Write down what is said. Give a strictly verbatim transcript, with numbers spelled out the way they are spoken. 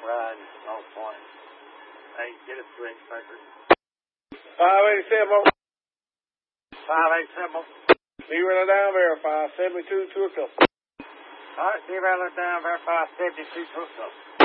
riding off point. Hey, get a swing paper. five eighty-seven. five eighty-seven. Be running down, verify seventy-two to a couple. All right, be running down, verify seventy-two to a couple.